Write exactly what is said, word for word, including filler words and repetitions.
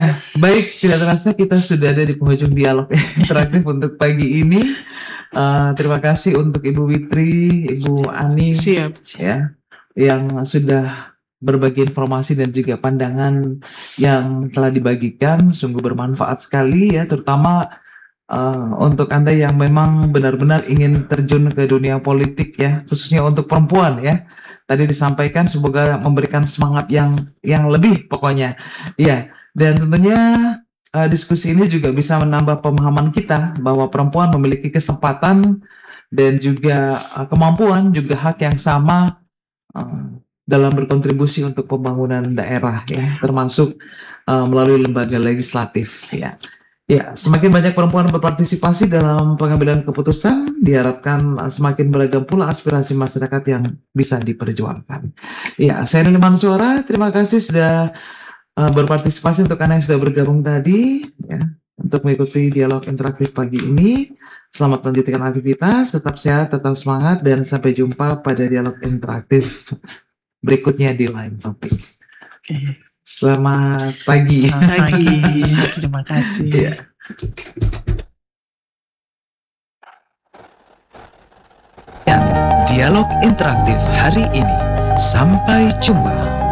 Baik, tidak terasa kita sudah ada di penghujung dialog interaktif untuk pagi ini. Uh, terima kasih untuk Ibu Witri, Ibu Ani, Siap, siap. ya, yang sudah berbagi informasi dan juga pandangan yang telah dibagikan. Sungguh bermanfaat sekali ya, terutama uh, untuk Anda yang memang benar-benar ingin terjun ke dunia politik ya, khususnya untuk perempuan ya. Tadi disampaikan semoga memberikan semangat yang yang lebih pokoknya. Ya, dan tentunya uh, diskusi ini juga bisa menambah pemahaman kita bahwa perempuan memiliki kesempatan dan juga uh, kemampuan juga hak yang sama uh, dalam berkontribusi untuk pembangunan daerah ya, termasuk uh, melalui lembaga legislatif ya. Ya, semakin banyak perempuan berpartisipasi dalam pengambilan keputusan, diharapkan uh, semakin beragam pula aspirasi masyarakat yang bisa diperjuangkan. Ya, saya Niliman Suara, terima kasih sudah uh, berpartisipasi untuk Anda yang sudah bergabung tadi, ya, untuk mengikuti dialog interaktif pagi ini. Selamat melanjutkan aktivitas, tetap sehat, tetap semangat, dan sampai jumpa pada dialog interaktif berikutnya di lain topik. Oke. Selamat pagi. Selamat pagi. Terima kasih. Ya. Dialog interaktif hari ini. Sampai jumpa.